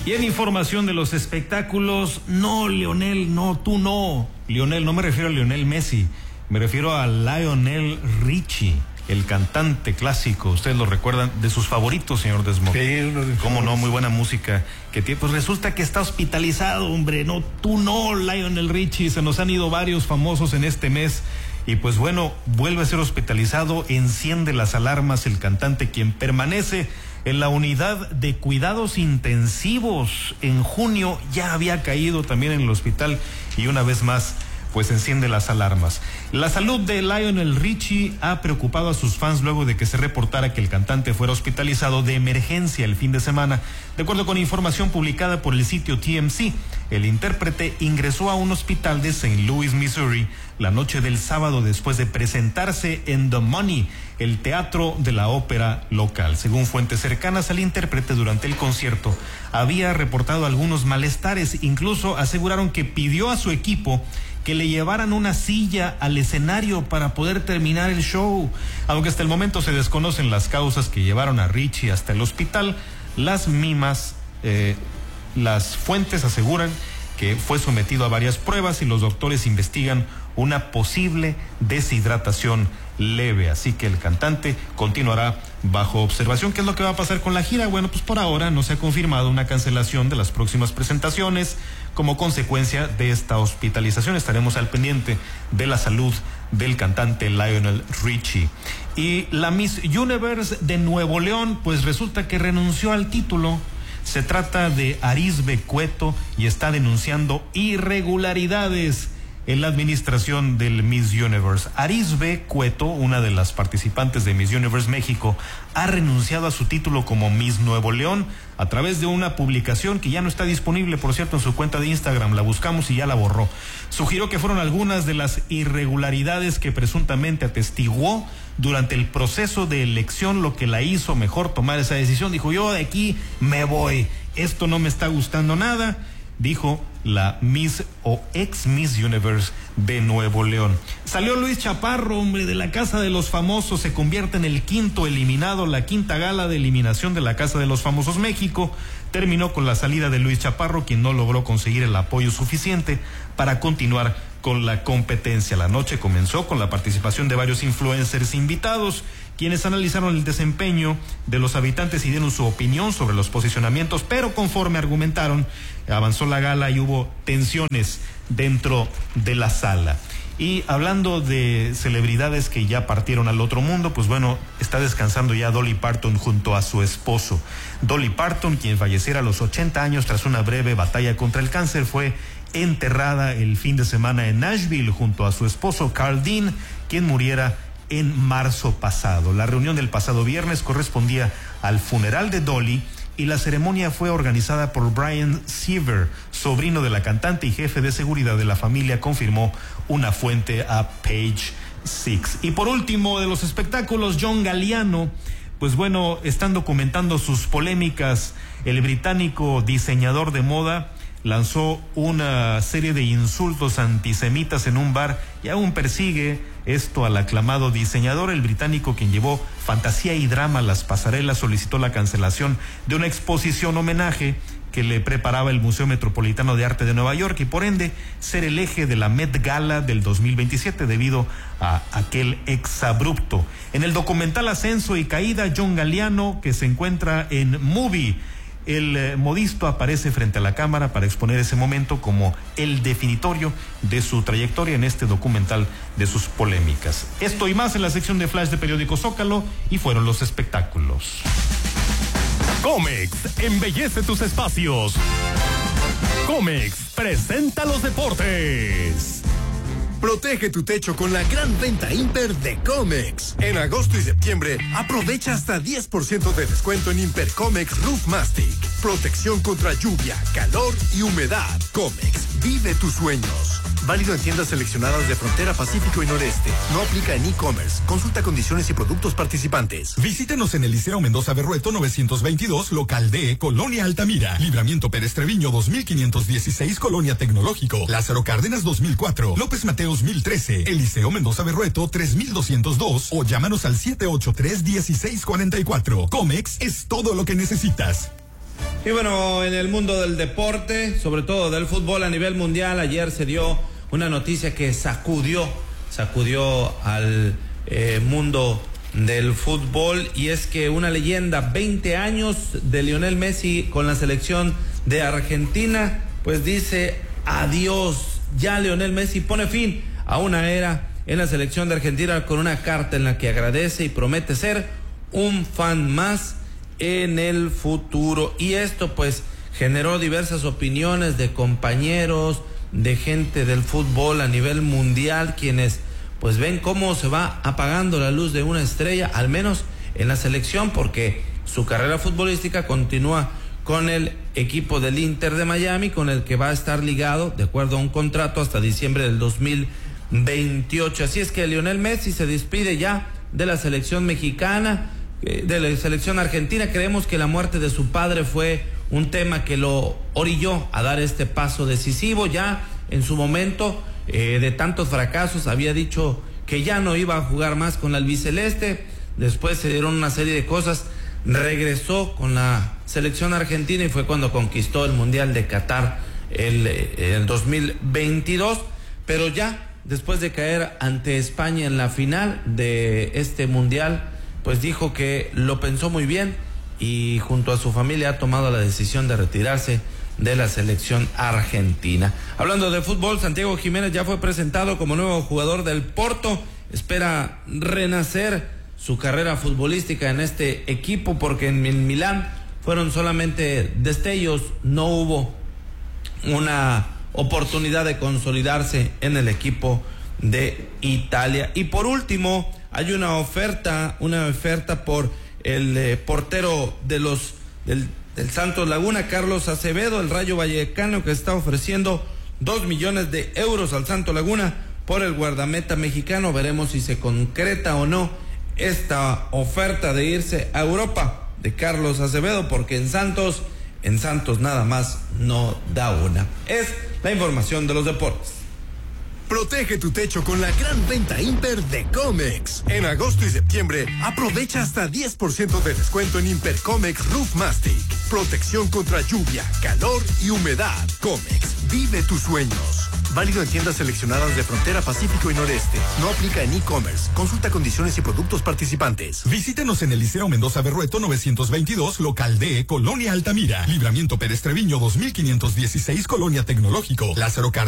Y en información de los espectáculos, no, Lionel, no, tú no. Lionel, no me refiero a Lionel Messi, me refiero a Lionel Richie, el cantante clásico. Ustedes lo recuerdan, de sus favoritos, señor Desmond. Sí, uno de sus cómo no, favoritos. muy buena música que tiene. Pues resulta que está hospitalizado, hombre. No, tú no, Lionel Richie. Se nos han ido varios famosos en este mes. Y pues bueno, vuelve a ser hospitalizado, enciende las alarmas el cantante, quien permanece en la unidad de cuidados intensivos. En junio ya había caído también en el hospital y una vez más pues enciende las alarmas. La salud de Lionel Richie ha preocupado a sus fans luego de que se reportara que el cantante fuera hospitalizado de emergencia el fin de semana. De acuerdo con información publicada por el sitio TMZ, el intérprete ingresó a un hospital de St. Louis, Missouri, la noche del sábado después de presentarse en The Money, el teatro de la ópera local. Según fuentes cercanas al intérprete, durante el concierto había reportado algunos malestares. Incluso aseguraron que pidió a su equipo que le llevaran una silla al escenario para poder terminar el show. Aunque hasta el momento se desconocen las causas que llevaron a Richie hasta el hospital, las fuentes aseguran que fue sometido a varias pruebas y los doctores investigan una posible deshidratación leve. Así que el cantante continuará bajo observación. ¿Qué es lo que va a pasar con la gira? Bueno, pues por ahora no se ha confirmado una cancelación de las próximas presentaciones como consecuencia de esta hospitalización. Estaremos al pendiente de la salud del cantante Lionel Richie. Y la Miss Universe de Nuevo León, pues resulta que renunció al título. Se trata de Arisbe Cueto y está denunciando irregularidades en la administración del Miss Universe. Arisbe Cueto, una de las participantes de Miss Universe México, ha renunciado a su título como Miss Nuevo León a través de una publicación que ya no está disponible, por cierto, en su cuenta de Instagram. La buscamos y ya la borró. Sugirió que fueron algunas de las irregularidades que presuntamente atestiguó durante el proceso de elección lo que la hizo mejor tomar esa decisión. Dijo, yo de aquí me voy, esto no me está gustando nada, dijo la Miss o ex Miss Universe de Nuevo León. Salió Luis Chaparro, hombre, de la Casa de los Famosos, se convierte en el quinto eliminado. La quinta gala de eliminación de la Casa de los Famosos México terminó con la salida de Luis Chaparro, quien no logró conseguir el apoyo suficiente para continuar con la competencia. La noche comenzó con la participación de varios influencers invitados, quienes analizaron el desempeño de los habitantes y dieron su opinión sobre los posicionamientos, pero conforme argumentaron, avanzó la gala y hubo tensiones dentro de la sala. Y hablando de celebridades que ya partieron al otro mundo, pues bueno, está descansando ya Dolly Parton junto a su esposo. Dolly Parton, quien falleciera a los 80 años tras una breve batalla contra el cáncer, fue enterrada el fin de semana en Nashville junto a su esposo Carl Dean, quien muriera en marzo pasado. La reunión del pasado viernes correspondía al funeral de Dolly y la ceremonia fue organizada por Brian Siever, sobrino de la cantante y jefe de seguridad de la familia, confirmó una fuente a Page Six. Y por último, de los espectáculos, John Galliano, pues bueno, están documentando sus polémicas. El británico diseñador de moda lanzó una serie de insultos antisemitas en un bar y aún persigue esto al aclamado diseñador. El británico, quien llevó fantasía y drama a las pasarelas, solicitó la cancelación de una exposición homenaje que le preparaba el Museo Metropolitano de Arte de Nueva York y por ende ser el eje de la Met Gala del 2027 debido a aquel exabrupto. En el documental Ascenso y Caída, John Galliano, que se encuentra en Movie, el modisto aparece frente a la cámara para exponer ese momento como el definitorio de su trayectoria en este documental de sus polémicas. Esto y más en la sección de Flash de Periódico Zócalo y fueron los espectáculos. Comex embellece tus espacios. Comex presenta los deportes. Protege tu techo con la gran venta Imper de Comex. En agosto y septiembre, aprovecha hasta 10% de descuento en Imper Comex Roof Mastic. Protección contra lluvia, calor y humedad. Comex, vive tus sueños. Válido en tiendas seleccionadas de Frontera Pacífico y Noreste. No aplica en e-commerce. Consulta condiciones y productos participantes. Visítenos en el Liceo Mendoza Berrueto 922, local D, Colonia Altamira. Libramiento Pérez Treviño 2516, Colonia Tecnológico. Lázaro Cárdenas 2004. López Mateos 1013. El Liceo Mendoza Berrueto 3202 o llámanos al 783-1644. Comex es todo lo que necesitas. Y bueno, en el mundo del deporte, sobre todo del fútbol a nivel mundial, ayer se dio una noticia que sacudió al mundo del fútbol, y es que una leyenda, 20 años de Lionel Messi con la selección de Argentina, pues dice adiós. Ya Lionel Messi pone fin a una era en la selección de Argentina con una carta en la que agradece y promete ser un fan más en el futuro. Y esto pues generó diversas opiniones de compañeros, de gente del fútbol a nivel mundial, quienes pues ven cómo se va apagando la luz de una estrella, al menos en la selección, porque su carrera futbolística continúa con el equipo del Inter de Miami, con el que va a estar ligado de acuerdo a un contrato hasta diciembre del 2028. Así es que Lionel Messi se despide ya de la selección mexicana, de la selección argentina. Creemos que la muerte de su padre fue un tema que lo orilló a dar este paso decisivo. Ya en su momento, de tantos fracasos, había dicho que ya no iba a jugar más con la albiceleste. Después se dieron una serie de cosas, regresó con la selección argentina y fue cuando conquistó el Mundial de Qatar el 2022, pero ya después de caer ante España en la final de este Mundial, pues dijo que lo pensó muy bien y junto a su familia ha tomado la decisión de retirarse de la selección argentina. Hablando de fútbol, Santiago Jiménez ya fue presentado como nuevo jugador del Porto. Espera renacer su carrera futbolística en este equipo, porque en el Milán fueron solamente destellos, no hubo una oportunidad de consolidarse en el equipo de Italia. Y por último, hay una oferta por el portero del Santos Laguna, Carlos Acevedo, el Rayo Vallecano, que está ofreciendo 2 millones de euros al Santos Laguna por el guardameta mexicano. Veremos si se concreta o no esta oferta de irse a Europa de Carlos Acevedo, porque en Santos nada más no da una. Es la información de los deportes. Protege tu techo con la gran venta Imper de Comex. En agosto y septiembre, aprovecha hasta 10% de descuento en Imper Comex Roof Mastic. Protección contra lluvia, calor y humedad. Comex, vive tus sueños. Válido en tiendas seleccionadas de Frontera, Pacífico y Noreste. No aplica en e-commerce. Consulta condiciones y productos participantes. Visítenos en Eliseo Mendoza Berrueto 922, local D, Colonia Altamira. Libramiento Pérez Treviño 2516, Colonia Tecnológico. Lázaro Cárdenas